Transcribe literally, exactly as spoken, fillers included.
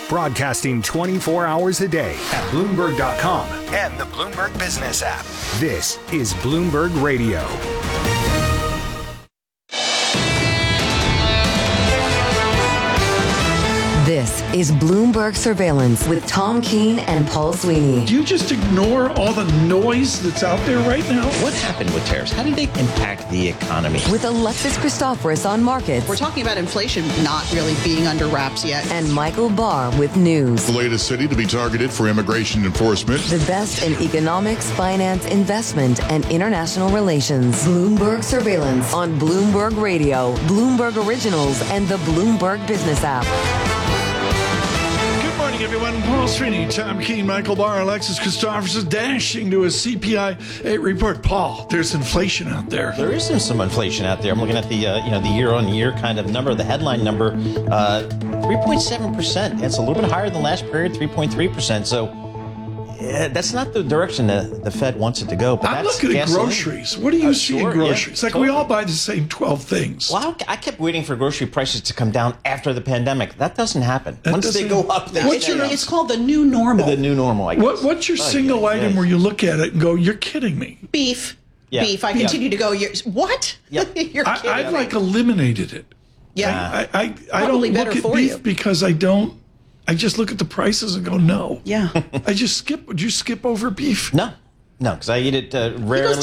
Broadcasting twenty-four hours a day at Bloomberg dot com and the Bloomberg Business app. This is Bloomberg Radio. This is Bloomberg Surveillance with Tom Keene and Paul Sweeney. Do you just ignore all the noise that's out there right now? What happened with tariffs? How did they impact the economy? With Alexis Christoforous on markets. We're talking about inflation not really being under wraps yet. And Michael Barr with news. The latest city to be targeted for immigration enforcement. The best in economics, finance, investment, and international relations. Bloomberg Surveillance on Bloomberg Radio, Bloomberg Originals, and the Bloomberg Business app. Good morning, everyone. Paul Sweeney, Tom Keene, Michael Barr, Alexis Christoforous dashing to a C P I report. Paul, there's inflation out there. There is some, some inflation out there. I'm looking at the uh, you know the year-on-year kind of number, the headline number, uh, three point seven percent. It's a little bit higher than last period, three point three percent. So uh, that's not the direction that the Fed wants it to go. But I'm that's looking at gasoline. groceries. What do you Uh, see sure, in groceries? yeah, like we totally. all buy the same twelve things. Well, I I kept waiting for grocery prices to come down after the pandemic. That doesn't happen. That Once they go doesn't- up, they What's stay your- up. It's called the new normal. The new normal, I guess. What, what's your Oh, single yeah, item yeah. where you look at it and go, you're kidding me? Beef. Yeah. Beef. I Yeah. continue to go, you're, what? Yeah. You're I, kidding I've me. like eliminated it. Yeah. I, I, I don't Probably look better at for beef you. because I don't, I just look at the prices and go, no. Yeah. I just skip. Would you skip over beef? No, no, because I eat it uh, rarely.